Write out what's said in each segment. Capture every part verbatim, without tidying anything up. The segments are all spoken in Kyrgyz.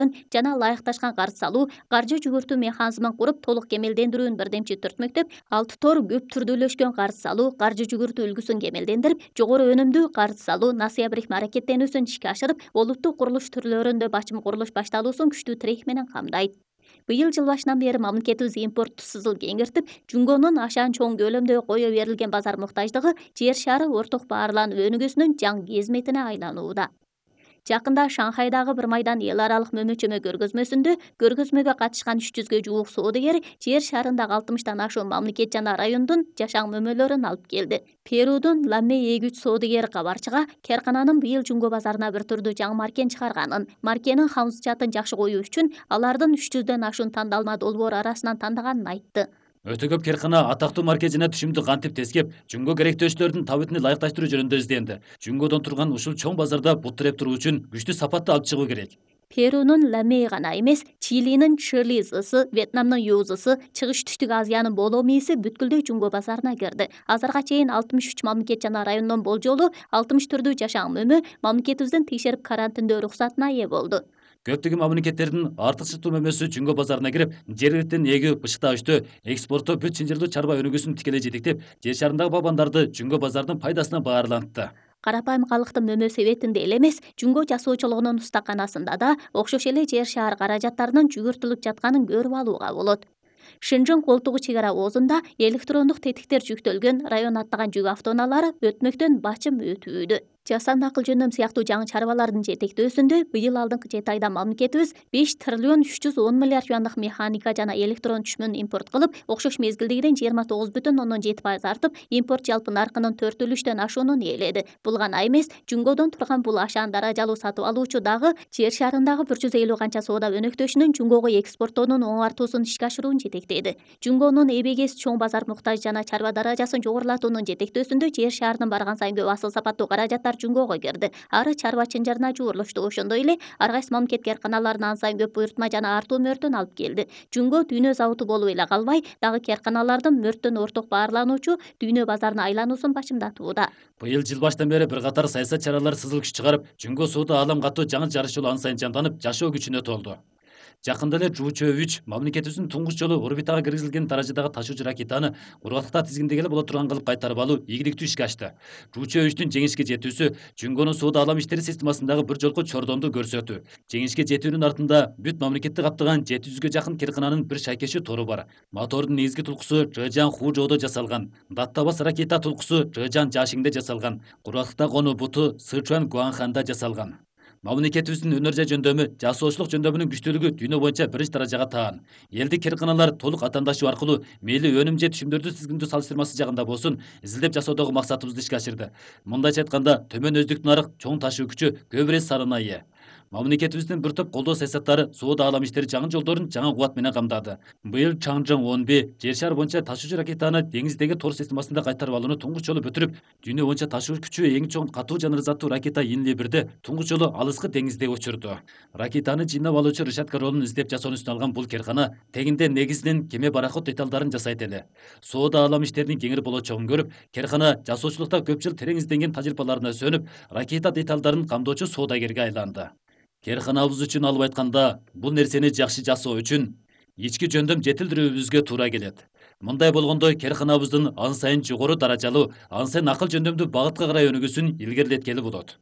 жана ылайыкташкан карыз салуу, каржы жүгүртүү механизмин куруп толук кемелдендирүүнү бирдемчи төрт мектеп, алты тор көп түрдүүлөшкөн карыз салуу, каржы жүгүртүү үлгүсүн кемелдендирип, жогору өнүмдүү карыз салуу, насыя бирикме аракеттенүүсүн ишке ашырып, олуттук курулуш түрлөрүндө бачым курулуш башталуусун күчтүү тирек менен камдайт. Быйыл жыл башынан бери мамлекетибиз импортту сызыл кеңиртип, Жунгонун ашаан чоң көлөмдө кое берилген базар муктаждыгы жер шаары орток баарланып өнүгүүсүнүн жаңы кезметине айланууда. Жакында Шанхайдагы бир майдан эл аралык мөмө-чөмө көргөзмөсүндө көргөзмөгө катышкан үч жүзгө жуук соодагер жер шаарындагы алтымыштан ашуун мамлекет жана райондун жашаң мөмөлөрүн алып келди. Перудун Ламе эгүүч соодагери кабарчыга кээркананын быйыл Жунго базарына бир түрдүү жаңы маркен чыгарганын, маркенин хамсычатын жакшы коюу үчүн алардын үч жүздөн ашуун тандалма долбоор арасынан тандаганын айтты. Өтө көп кээркана атактуу марке жана түшүмдү кантип тескеп, Жунго керектөөчүлөрдүн табытын ылайыкташтыруу жөнүндө изденди. Жунгодон турган ушул чоң базарда бут тиреп туруу үчүн күчтүү сапатты алып чыгуу керек. Перунун Ламе гана эмес, Чилинин Чилис ысы, Вьетнамдын Юз ысы, Чыгыш Түштүк Азиянын Боло мээси бүткүлдөй Жунго базарына кирди. Азырга чейин алтымыш үч мамлекет жана райондон болжолу алтымыш түрдүү жашаң мөмө мамлекетибиздин текшерип карантиндөө уруксатына ээ болду. Көптөгөн мамлекеттердин артыкчылыктуу мөмөсү Жунго базарына кирип, жергиликтен эгүү, бышыктагычтуу, экспорттоо бүт чынжырлуу чарба өнүгүүсүн тикелей жетектеп, жер шарындагы балбандарды Жунго базарынын пайдасына баарлантты. Карапайым калктын мөмө себетинде эле эмес, Жунго жасоочулугунун устаканасында да окшош эле жер шаар каражаттарынын жүгүртүлүп жатканын көрүп алууга болот. Шынжың колтугу чек ара оозунда электрондук тетиктер жүктөлгөн район аттаган жүк автоунаалары өтмөктөн бачым өтүүдө. Жасанды акыл жөндөм сыяктуу жаңы чарбалардын жетектөөсүндө быйыл алдыңкы жети айда мамлекетибиз беш триллион үч жүз он миллиард юандык механика жана электрон түшмөн импорт кылып, окшош мезгилдегиден жыйырма тогуз бүтүн ондон жети пайыз артып, импорт жалпы наркынын төртүнчүдөн ашуунун ээледи. Бул гана эмес, Жунгодон турган бул ашаан даражалуу сатып алуучу дагы жер шаарындагы бир жүз элүү канча соода өнөктөшүнүн Жунгого экспорттоонун оңартуусун ишке ашырууну жетектеди. Жунгонун эбегес чоң базар муктаж жана чарба даражасын жогорулатуунун жетектөөсүндө жер шаарынын барган сайын көп асыл сапаттуу каражаттар Жунгого кирди. Ары чарба чынжырына жуурлушту. Ошондой эле ар кайсы мамлекет кээрканаларына ан сайын көп буйртма жана артуу мөртөн алып келди. Жунго дүйнө заводу болуп эле калбай, дагы кээрканалардын мөрттөн орток баарлануучу дүйнө базарына айлануусун бачымдатууда. Быйыл жыл баштан бери бир катар саясат чаралары сызыл күч чыгарып, Жунго сууду аалам катуу жаңы жарыш жолу ан сайын жанданып, жашоо күчүнө толду. Жакында эле Жуучө үч мамлекетибиздин туңгуч жолу орбитага киргизилген даражадагы ташуучу ракетаны кургактыкта тизгиндегеле боло турган кылып кайтарып алуу ийгиликтүү ишке ашты. Жуучө үчтүн жеңишке жетүүсү Жунгонун соода алам иштери системасындагы бир жолку чордонду көрсөтүү. Жеңишке жетүүнүн артында бүт мамлекетти каптаган жети жүзгө жакын кээркананын бир шайкеши тору бар. Мотордун негизги тулкусу Жэжан Хужоодо жасалган. Даттабас ракета тулкусу Жэжан Жашиңде жасалган. Кургактыкта конуу буту Сычуан Гуанханда жасалган. Мамлекетибиздин өнөр жай жөндөмү, жасоочулук жөндөмүнүн күчтүүлүгү дүйнө боюнча биринчи даражага таан. Элдик кээрканалар толук атаандашуу аркылуу мейли өнүм же түшүмдөрдү тизгиндөө салыштырмасы жагында болсун, изилдеп жасоодогу максатыбызды ишке ашырды. Мындайча айтканда, төмөн өздүктүү нарык чоң ташуу күчү көп эре сарына ээ. Мамлекетибиздин бир топ колдоо саясаттары соода алам иштери жаңы жолдорун жаңы кубат менен камдады. Быйыл Чаңжың он бир жер шаар боюнча ташуучу ракетаны деңиздеги тор системасында кайтарып алууну туңгуч жолу бүтүрүп, дүйнө боюнча ташуу күчү эң чоң катуу жана заттуу ракета Инли бирде туңгуч жолу алыскы деңизде учурду. Ракетаны жыйнап алуучу решетка ролун издеп жасоону үстүнө алган бул кээркана тегинде негизинен кеме пароход деталдарын жасайт эле. Соода алам иштеринин кеңири болочогун көрүп, кээркана жасоочулукта көп жыл терең изденген тажрыйбаларына сүйөнүп, ракета деталдарын камдоочу соодагерге айланды. Кээрканабыз үчүн алып айтканда, бул нерсени жакшы жасоо үчүн ички жөндөм жетилдирүүбүзгө туура келет. Мындай болгондо кээрканабыздын ан сайын жогору даражалуу, ан сайын акыл жөндөмдүү багытка карай өнүгүүсүн илгерилеткели болот.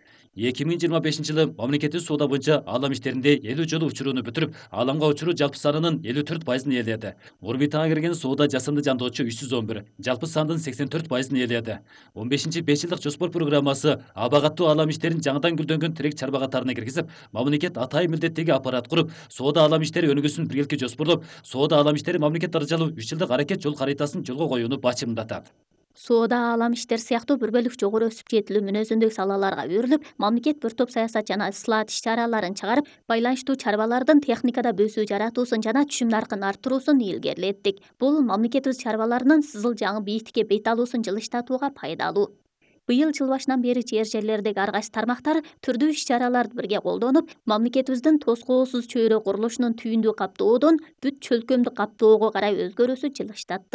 эки миң жыйырма бешинчи жылы мамлекеттик соода боюнча алам иштеринде элүү жолу учурууну бүтүрүп, ааламга учуруу жалпы санынын элүү төрт пайызын ээледи. Орбитага кирген соода жасанды жандоочу үч жүз он бир, жалпы сандын сексен төрт пайызын ээледи. он бешинчи беш жылдык жоспор программасы абагаттуу алам иштерин жаңыдан гүлдөнгөн тирек чарба катарына киргизип, мамлекет атайын милдеттеги аппарат куруп, соода алам иштери өнүгүүсүн биргеликке жоспорлоп, соода алам иштери мамлекет даражалуу үч жылдык аракет жол каритасын жолго коюуну бачымдатат. Соода алам иштер сыяктуу бір бөлүк жогору өсүп жетилүү мүнөзүндөгү салаларга өрүлүп, мамлекет бір топ саясат жана ислаат иш-чараларын чыгарып, байланыштуу чарбалардын техникада бөсүү жаратуусун жана түшүм наркын арттыруусун илгерилеттик. Бул мамлекетибиз чарбаларынын сызыл жаңы бийиктикке бет алуусун жылыштатууга пайдалуу. Быйыл жыл башынан бери жер жерлердеги ар кайсы тармактар түрдүү иш-чараларды бирге колдонуп, мамлекетибиздин тоскоосуз чөйрө курулушунун түйүндү каптоодон бүт чөлкөмдү каптоого карай өзгөрүүсү жылыштатты.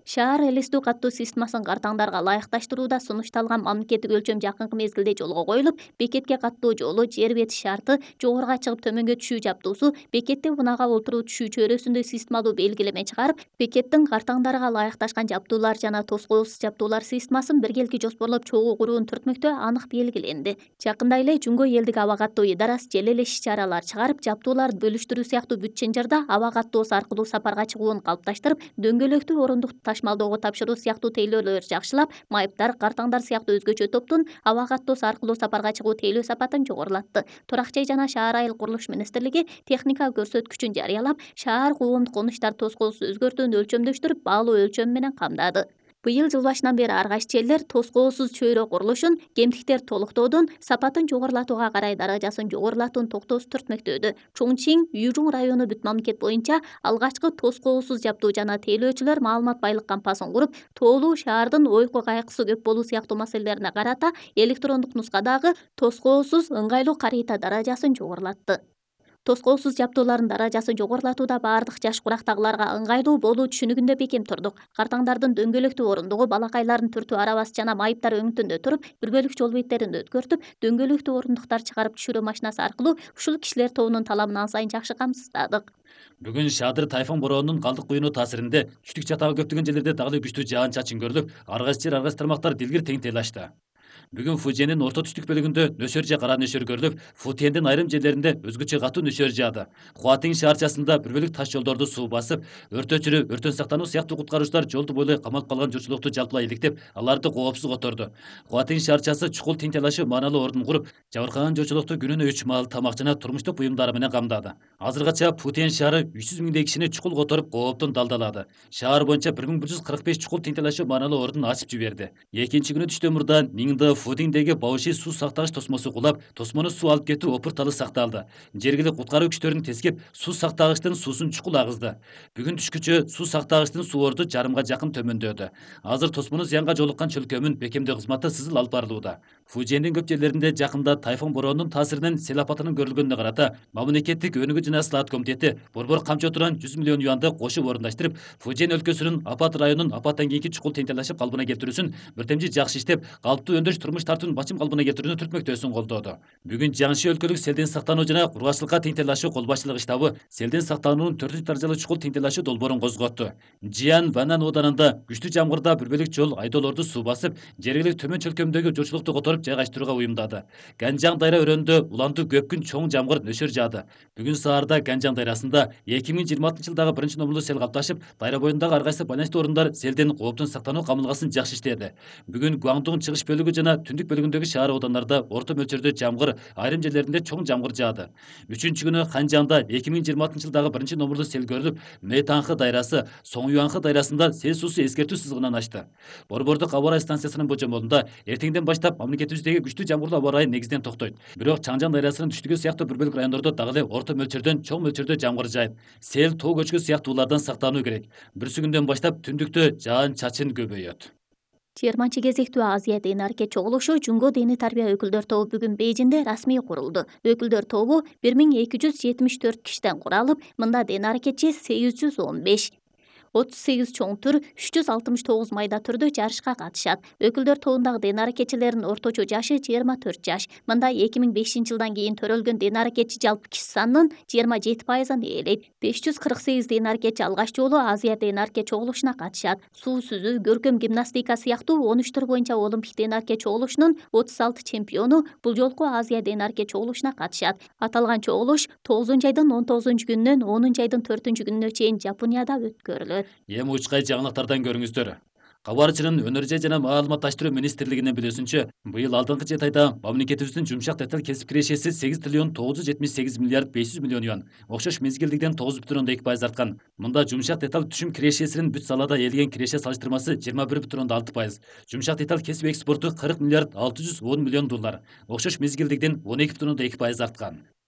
Шаар элестүү каттуу системасын картаңдарга ылайыкташтырууда сунушталган мамлекеттик өлчөм жакынкы мезгилде жолго коюлуп, бекетке каттуу жолу, жер бети шарты, жогоруга чыгып төмөнгө түшүү жабдуусу, бекетте унага олтуруу түшүү чөйрөсүндө системалуу белгилеме чыгарып, бекеттин картаңдарга ылайыкташкан жабдуулар жана тоскоосуз жабдуулар системасын биргелки жоспорлоп чогуу куруун түртмөктөө анык белгиленди. Жакында эле Жумго элдик аба каттоо идарасы жел эле иш-чаралар чыгарып, жабдууларды бөлүштүрүү сыяктуу бүт чынжырда аба каттоосу аркылуу сапарга чыгуун калыпташтырып, дөңгөлөктүү орундук ташмалдоого тапшыруу сыяктуу тейлөөлөр жакшылап, майыптар, картаңдар сыяктуу өзгөчө топтун аба каттоосу аркылуу сапарга чыгуу тейлөө сапатын жогорулатты. Турак жай жана шаар айыл курулуш министрлиги техника көрсөткүчүн жарыялап, шаар коомдук конуштар тоскоосу өзгөртүүнү өлчөмдөштүрүп, баалуу өлчөм менен камдады. Быйыл жыл башынан бери ар кайсы жерлер тоскоосуз чөйрө курулушун, кемтиктер толуктоодон, сапатын жогорулатууга карай даражасын жогорулатууну токтоосуз түртмөктөдү. Чоңчиң, Южун району бүт мамлекет боюнча алгачкы тоскоосуз жабдуу жана тейлөөчүлөр маалымат байлык кампасын куруп, тоолуу шаардын ойку кайгысы көп болуу сыяктуу маселелерине карата электрондук нускадагы тоскоосуз ыңгайлуу карыйта даражасын жогорулатты. Тоскоосуз жабдуулардын даражасы жогорулатууда баардык жаш курактагыларга ыңгайлуу болуу түшүнүгүндө бекем турдук. Картаңдардын дөңгөлөктүү орундугу, балакайлардын түртүү арабасы жана майыптар өңүтүндө туруп, бир бөлүк жол беттерин өткөртүп, дөңгөлөктүү орундуктар чыгарып түшүрүү машинасы аркылуу ушул кишилер тобунун талабын ан сайын жакшы камсыздадык. Бүгүн Шадыр тайфун бороонунун калдык куюну таасиринде түштүк жатагы көптөгөн жерлерде дагы эле күчтүү жаан чачын көрүлүп, ар кайсы жер, ар кайсы тармактар дилгир тең тейлашты. Бүгүн Фуженин орто түштүк бөлүгүндө нөсөр же кара нөсөр көрүлүп, Футиендин айрым жерлеринде өзгөчө катуу нөсөр жаады. Хуатин шаарчасында бир бөлүк таш жолдорду суу басып, өртөөчүлөр, өрттөн сактануу сыяктуу куткаруучулар жолду бойлой камалып калган журтчулукту жалпылай иликтеп, аларды коопсуз которду. Хуатин шаарчасы чукул тең тейлашуу маанилүү ордун куруп, жабыркаган журтчулукту күнүнө үч маал тамак жана турмуштук буюмдары менен камдады. Азыркача Футиен шаары үч жүз миңдей кишини чукул которуп, кооптон далдалады. Шаар боюнча бир миң бир жүз кырк беш чукул тең тейлашуу маанилүү ордун ачып жиберди. Экинчи күнү түштөн мурда Ниңде Футиндеги Бауши суу сактагыч тосмосу кулап, тосмону суу алып кетүү опурталы сакталды. Жергиликтүү куткаруу күчтөрүн тескеп, суу сактагычтын суусун чукул агызды. Бүгүн түшкүчө суу сактагычтын суу орду жарымга жакын төмөндөдү. Азыр тосмону зыянга жолуккан чөлкөмүн бекемдөө кызматы сызыл алып барылууда. Фужиендин көп жерлеринде жакында тайфун бороонунун таасиринен сел апатынын көрүлгөнүнө карата мамлекеттик өнүгүү жана слаат комитети борбор камчы отурган жүз миллион юанды кошуп орундаштырып, Фужиен өлкөсүнүн Апат районунун апаттан кийинки чукул тең тейлашып калыбына келтирүүсүн бир темжи жакшы иштеп, калыптуу өндүрүш турмуш тартуунун бачым калыбына келтирүүнү түртмөктөөсүн колдоду. Бүгүн Жаңшы өлкөлүк селден сактануу жана кургакчылыкка тең тейлашуу кол башчылык штабы селден сактануунун төртүнчү даражалуу чукул тең тейлашуу долбоорун козготту. Жиан Ванан ооданында күчтүү жамгырда бир бөлүк жол айдоолорду суу басып, жергиликтүү төмөн чөлкөмдөгү журтчулукту которуп жайгаштырууга уюмдады. Ганжаң дайра өрөөнүндө улантуу көп күн чоң жамгыр нөсөр жаады. Бүгүн саарда Ганжаң дайрасында эки миң жыйырма алтынчы жылдагы биринчи номурлуу сел капташып, дайра боюндагы ар кайсы байланыштуу орундар селден кооптун сактануу камылгасын жакшы иштеди. Бүгүн Гуаңдун чыгыш бөлүгү жана түндүк бөлүгүндөгү шаар оодандарда орто мөлчөрдө жамгыр, айрым жерлеринде чоң жамгыр жаады. Үчүнчү күнү Ханжаңда эки миң жыйырма алтынчы жылдагы биринчи номурлуу сел көрүлүп, Мэйтанхы дайрасы, Соңюанхы дайрасында сел суусу эскертүү сызыгынан ашты. Борбордук аба ырайы станциясынын божомолунда эртеңден баштап мамлекетибиздеги күчтүү жамгырлуу аба ырайы негизден токтойт. Бирок Чаңжан дайрасынын түштүгү сыяктуу бир бөлүк райондордо дагы эле орто мөлчөрдөн чоң мөлчөрдө жамгыр жаайт. Сел, тоо көчкү сыяктуулардан сактануу керек. Бүрсү күндөн баштап түндүктө жаан чачын көбөйөт. жыйырманчы кезектүү Азия ден аракет чогулушу Жунго диний тарбия өкүлдөр тобу бүгүн Бейжиңде расмий курулду. Өкүлдөр тобу бир миң эки жүз жетимиш төрт кишиден куралып, мында ден аракетчи сегиз жүз он беш, отуз сегиз чоң түр, үч жүз алтымыш тогуз майда түрдө жарышка катышат. Өкүлдөр тобундагы ден аракетчилердин орточо жашы жыйырма төрт жаш. Мында эки миң бешинчи жылдан кийин төрөлгөн ден аракетчи жалпы киши санынын жыйырма жети пайызын ээлейт. беш жүз кырк сегиз ден аракетчи алгач жолу Азия ден аракет чогулушуна катышат. Суу сүзүү, көркөм гимнастика сыяктуу он үч түр боюнча олимпик ден аракет чогулушунун отуз алты чемпиону бул жолку Азия ден аракет чогулушуна катышат. Аталган чогулуш тогузунчу айдын он тогузунчу күнүнөн онунчу айдын төртүнчү күнүнө чейин Жапонияда өткөрүлөт. Эми учкай жаңылыктардан көрүңүздөр. Кабарчынын өнөр жай жана маалыматташтыруу министрлигинин билүүсүнчө, быйыл алдыңкы жети айда мамлекетибиздин жумшак деталь кесип кирешеси сегиз триллион тогуз жүз жетимиш сегиз миллиард беш жүз миллион юан, окшош мезгилдикден тогуз бүтүн ондон эки пайыз арткан. Мында жумшак деталь түшүм кирешесинин бүт салада ээлеген киреше салыштырмасы жыйырма бир бүтүн ондон алты пайыз. Жумшак деталь кесип экспорту кырк миллиард алты жүз он миллион доллар, окшош мезгилдикден он эки бүтүн ондон эки пайыз арткан.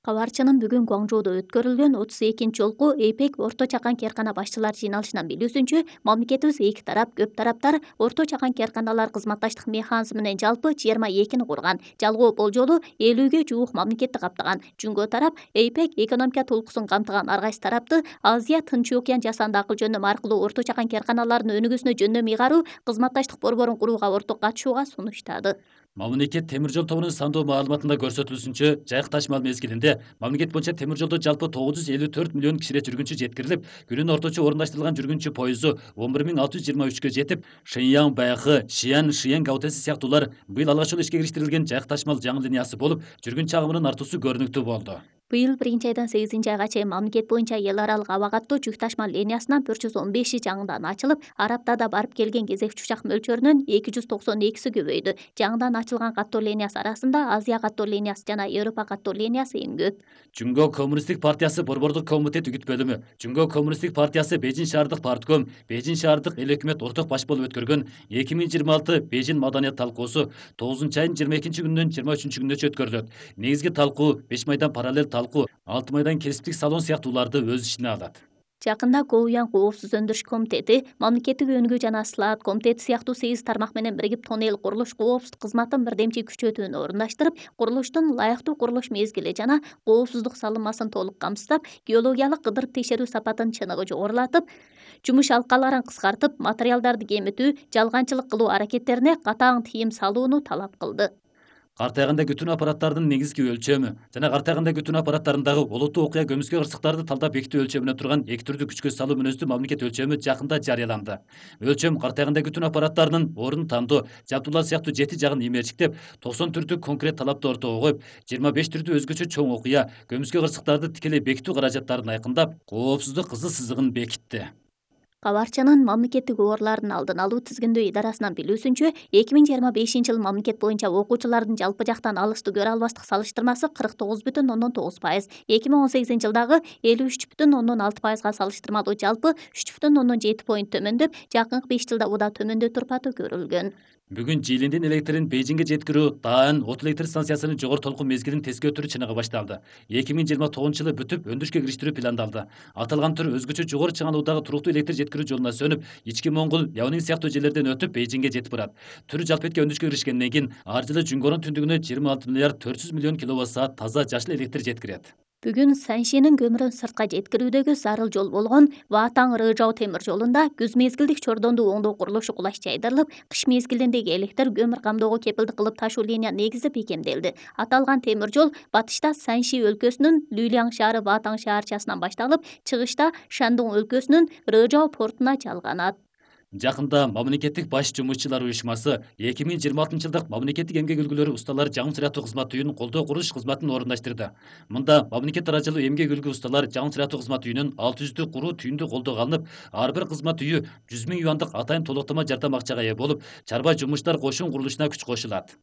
Кабарчынын бүгүн Гуаңжоудо өткөрүлгөн отуз экинчи жолку эйпек Орто Чакан керкана башчылар жыйналышынан билүүсүнчө, мамлекетибиз эки тарап, көп тараптар Орто Чакан керканалар кызматташтык механизми менен жалпы жыйырма экини курган. Жалгоо болжолу элүүгө жуук мамлекетти каптаган. Жүнгө тарап эйпек экономика толкусун камтыган ар кайсы тарапты Азия Тынч океан жасанды акыл жөнөмү аркылуу Орто Чакан керканаларынын өнүгүүсүнө жөндөм ыйгаруу кызматташтык борборун курууга орток катышууга сунуштады. Мамлекет темир жол тобунун сандоо маалыматында көрсөтүлүшүнчө, жайык ташмал мезгилинде мамлекет боюнча темир жолдо жалпы тогуз жүз элүү төрт миллион кишине жүргүнчү жеткирилип, күнүнө орточо орундаштырылган жүргүнчү пойузу он бир миң алты жүз жыйырма үчкө жетип, Шэньян Байхы, Шиян Шиян Гаутеси сыяктуулар быйыл алгач жолу ишке кириштирилген жайык ташмал жаңы линиясы болуп, жүргүнчү агымынын артуусу көрүнүктүү болду. Быйыл биринчи айдан сегизинчи айга чейин мамлекет боюнча эл аралык аба каттоо жүк ташма линиясынан төрт жүз он беши жаңыдан ачылып, ар аптада барып келген кезекчи учак мөлчөрүнөн эки жүз токсон экиси көбөйдү. Жаңыдан ачылган каттоо линиясы арасында Азия каттоо линиясы жана Европа каттоо линиясы эң көп. Жүнгө Коммунисттик партиясы борбордук комитет үгүт бөлүмү, Жүнгө Коммунисттик партиясы Бейжин шаардык партком, Бейжин шаардык эл өкмөт орток баш болуп өткөргөн эки миң жыйырма алты Бейжин маданият талкуусу тогузунчу айдын жыйырма экинчи күнүнөн жыйырма үчүнчү күнүнө өткөрүлөт. Негизги талкуу беш майдан параллель талкуу, алты майдан кесиптик салон сыяктууларды өз ичине алат. Жакында Коуян Коопсуз өндүрүш комитети, мамлекеттик өнүгүү жана слаат комитети сыяктуу сегиз тармак менен биригип тоннель курулуш коопсуздук кызматын бирдемчи күчөтүүнү орундаштырып, курулуштун ылайыктуу курулуш мезгили жана коопсуздук салынмасын толук камсыздап, геологиялык кыдырып текшерүү сапатын чыныгы жогорулатып, жумуш алкаларын кыскартып, материалдарды кемитүү, жалганчылык кылуу аракеттерине катаң тыйым салууну талап кылды. Картайганда күтүүнү аппараттарынын негизги өлчөмү жана картайганда күтүүнү аппараттарындагы олуттуу окуя көмүскө кырсыктарды талдап бекитүү өлчөмүнө турган эки түрдүү күчкө салуу мүнөздүү мамлекет өлчөмү жакында жарыяланды. Өлчөм картайганда күтүүнү аппараттарынын орун тандоо, жабдуулар сыяктуу жети жагын имерчиктеп, токсон түрдүү конкрет талапты ортого коюп, жыйырма беш түрдүү өзгөчө чоң окуя көмүскө кырсыктарды тикелей бекитүү каражаттарын айкындап, коопсуздук кызыл сызыгын бекитти. Кабарчынын мамлекеттик оорулардын алдын алуу тизгиндөө идарасынын билүүсүнчө, эки миң жыйырма бешинчи жылы мамлекет боюнча окуучулардын жалпы жактан алысты көрө албастык салыштырмасы кырк тогуз бүтүн ондон тогуз пайыз, эки миң он сегизинчи жылдагы элүү үч бүтүн ондон алты пайызга салыштырмалуу жалпы үч бүтүн ондон жети поинт төмөндөп, жакынкы беш жылда уда төмөндөй турпаты көрүлгөн. Бүгүн Жиилиндин электрин Бейжинге жеткирүү Даан от электр станциясынын жогору толкун мезгилин тескөө түрү чыныгы башталды. эки миң жыйырма тогузунчу жылы бүтүп, өндүрүшкө кириштирүү пландалды. Аталган түр өзгөчө жогору чыңалуудагы туруктуу электр жеткирүү жолуна сөнүп, ички Моңгол, Ляонин сыяктуу жерлерден өтүп Бейжинге жетип барат. Түр жалпетке өндүрүшкө киришкенден кийин ар жылы Жунгонун түндүгүнө жыйырма алты миллиард төрт жүз миллион киловатт саат таза жашыл электр жеткирет. Бүгүн Саншинин көмүрүн сыртка жеткирүүдөгү зарыл жол болгон Ваатаң Рыжау темир жолунда күз мезгилдик чордонду оңдоо курулушу кулаш жайдырылып, кыш мезгилиндеги электр көмүр камдоого кепилдик кылып ташуу линия негизи бекемделди. Аталган темир жол батышта Санши өлкөсүнүн Люлиаң шаары Ваатаң шаарчасынан башталып, чыгышта Шандун өлкөсүнүн Рыжау портуна жалганат. Жакында мамлекеттик баш жумушчулар уюшмасы эки миң жыйырма алтынчы жылдык мамлекеттик эмгек үлгүлөрү усталар жаңы сыяктуу кызмат үйүнүн колдоо курулуш кызматын орундаштырды. Мында мамлекет даражалуу эмгек үлгү усталар жаңы сыяктуу кызмат үйүнүн алты жүздү куруу түйүндү колдоого алынып, ар бир кызмат үйү жүз миң юандык атайын толуктама жардам акчага ээ болуп, чарба жумуштар кошун курулушуна күч кошулат.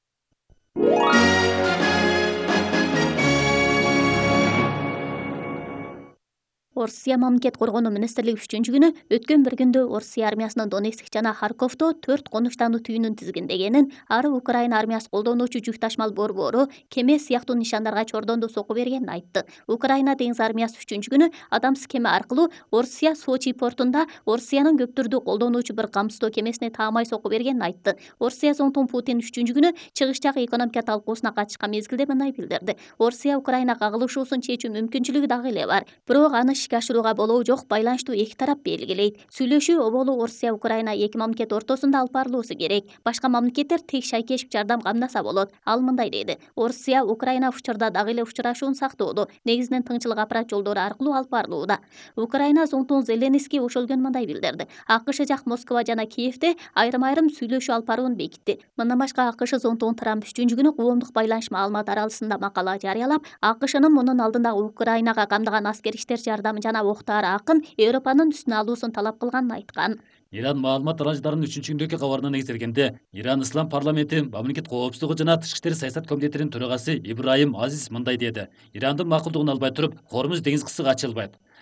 Орусия мамлекет коргонуу министрлиги үчүнчү күнү өткөн бир күндө Орусия армиясынын Донецк жана Харьковдо төрт конуштануу түйүнүн тизгиндегенин, ары Украина армиясы колдонуучу жүк ташмал борбору кеме сыяктуу нишандарга чордонду соку бергенин айтты. Украина деңиз армиясы үчүнчү күнү адамсыз кеме аркылуу Орусия Сочи портунда Орусиянын көп түрдүү колдонуучу бир камсыздоо кемесине таамай соку бергенин айтты. Орусия зонтун Путин үчүнчү күнү чыгыш жагы экономика талкуусуна катышкан мезгилде мындай билдирди. Орусия Украина кагылышуусун чечүү мүмкүнчүлүгү дагы эле бар. Бирок аны ишке ашырууга болоо жок, байланыштуу эки тарап белгилейт. Сүйлөшүү оболу Орусия Украина эки мамлекет ортосунда алып барылуусу керек. Башка мамлекеттер тек шайкешип жардам камдаса болот. Ал мындай деди: Орусия Украина учурда дагы эле учурашуун сактоодо, негизинен тыңчылык аппарат жолдору аркылуу алып барылууда. Украина зонтун Зеленский ошол күнү мындай билдирди: АКШ жак Москва жана Киевде айрым-айрым сүйлөшүү алып барууну бекитти. Мындан башка АКШ зонтун Трамп үчүнчү күнү коомдук байланыш маалымат аралысында макала жарыялап, АКШнын мунун алдында Украинага камдаган аскер иштер жардамы жана октары акын Европанын үстүнө алуусун талап кылганын айткан. Иран маалымат аралыштарынын үчүнчү күндөгү кабарына негизделгенде, Иран Ислам парламенти мамлекет коопсуздугу жана тышкы иштер саясат комитетинин төрагасы Ибраим Азиз мындай деди: Ирандын макулдугун албай туруп, Хормуз деңиз кысыгы ачылбайт.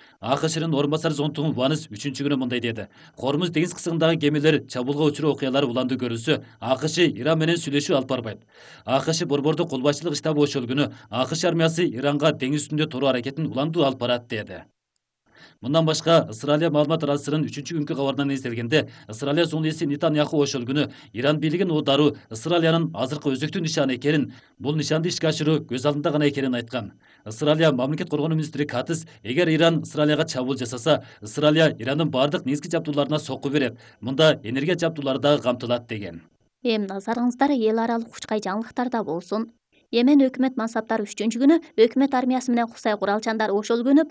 АКШнын орун басары зонтугу Ванес үчүнчү күнү мындай деди: Кормуз деңиз кысымындагы кемелер чабуулга учуруу окуялары уланды көрүлсө, АКШ Иран менен сүйлөшүү алып барбайт. АКШ борбордук кол башчылык штабы ошол күнү АКШ армиясы Иранга деңиз үстүндө туруу аракетин уландуу алып барат деди. Мындан башка Ысыралия маалымат арнасынын үчүнчү күнкү кабарынан эзделгенде, Ысыралия сунуйси Нетаньяху ошол күнү Иран бийлигин уурдаруу Ысыралиянын азыркы өзөктүү нишаны экенин, бул нишанды ишке ашыруу көз алдында гана экенин айткан. Ысыралия мамлекет коргонуу министри Катис, эгер Иран Ысыралияга чабуул жасаса, Ысыралия Ирандын бардык негизги жабдууларына сокку берет, мында энергия жабдуулары дагы камтылат деген. Эми назарыңыздар эл аралык учкай жаңылыктарда болсун. Йемен өкмөт мансаптары үчүнчү күнү өкмөт армиясы менен кусай куралчандар ошол күнү